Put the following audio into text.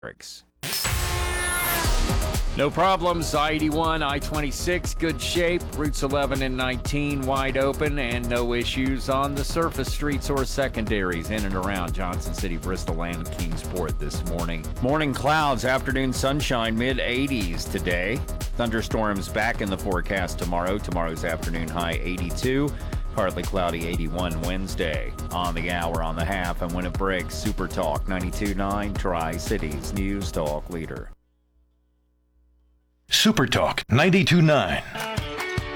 No problems. I-81, I-26, good shape. Routes 11 and 19 wide open, and no issues on the surface streets or secondaries in and around Johnson City, Bristol, and Kingsport this morning. Morning clouds, afternoon sunshine, mid-80s today. Thunderstorms back in the forecast tomorrow. Tomorrow's afternoon high 82. Partly cloudy 81 Wednesday. On the hour, on the half, and when it breaks, Super Talk 92.9 Tri-Cities News Talk Leader. Super Talk 92.9.